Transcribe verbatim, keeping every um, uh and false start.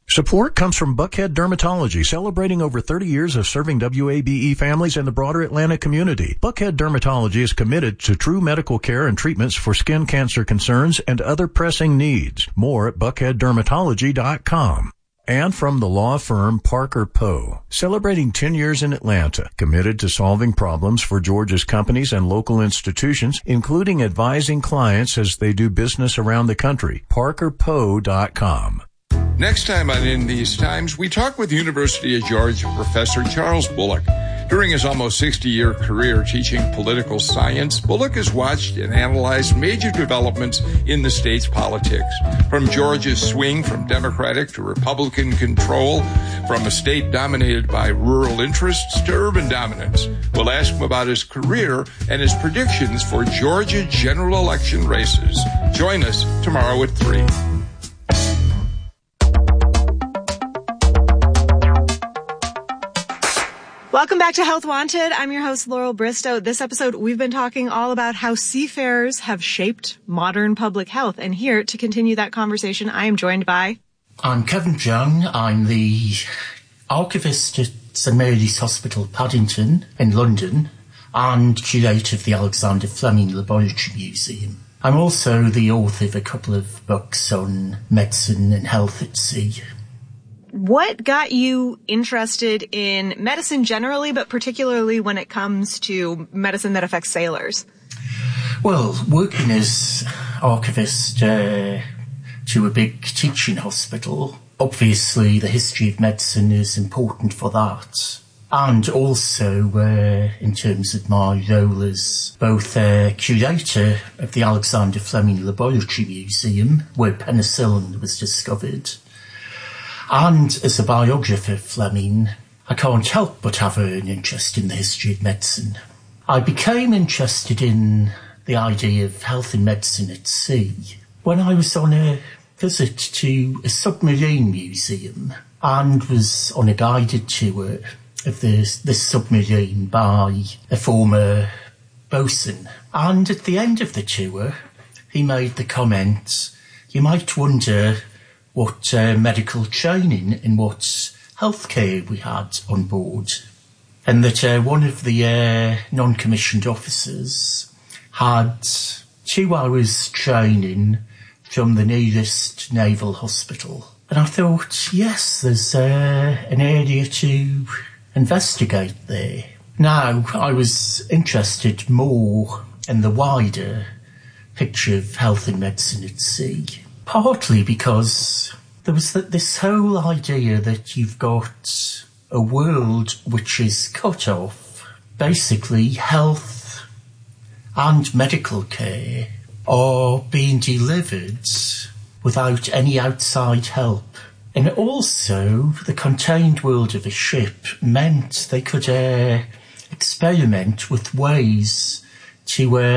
Support comes from Buckhead Dermatology, celebrating over thirty years of serving W A B E families and the broader Atlanta community. Buckhead Dermatology is committed to true medical care and treatments for skin cancer concerns and other pressing needs. More at buckhead dermatology dot com. And from the law firm Parker Poe, celebrating ten years in Atlanta, committed to solving problems for Georgia's companies and local institutions, including advising clients as they do business around the country. parker poe dot com. Next time on In These Times, we talk with University of Georgia professor Charles Bullock. During his almost sixty-year career teaching political science, Bullock has watched and analyzed major developments in the state's politics. From Georgia's swing from Democratic to Republican control, from a state dominated by rural interests to urban dominance. We'll ask him about his career and his predictions for Georgia general election races. Join us tomorrow at three. Welcome back to Health Wanted. I'm your host, Laurel Bristow. This episode, we've been talking all about how seafarers have shaped modern public health. And here, to continue that conversation, I am joined by... I'm Kevin Young. I'm the archivist at St Mary's Hospital, Paddington, in London, and curator of the Alexander Fleming Laboratory Museum. I'm also the author of a couple of books on medicine and health at sea. What got you interested in medicine generally, but particularly when it comes to medicine that affects sailors? Well, working as archivist uh, to a big teaching hospital, obviously the history of medicine is important for that. And also uh, in terms of my role as both uh, curator of the Alexander Fleming Laboratory Museum, where penicillin was discovered, and as a biographer of Fleming, I can't help but have an interest in the history of medicine. I became interested in the idea of health and medicine at sea when I was on a visit to a submarine museum and was on a guided tour of this, this submarine by a former bosun. And at the end of the tour, he made the comment, you might wonder what uh, medical training and what healthcare we had on board. And that uh, one of the uh, non-commissioned officers had two hours training from the nearest naval hospital. And I thought, yes, there's uh, an area to investigate there. Now, I was interested more in the wider picture of health and medicine at sea. Partly because there was th- this whole idea that you've got a world which is cut off. Basically, health and medical care are being delivered without any outside help. And also, the contained world of a ship meant they could uh, experiment with ways to... Uh,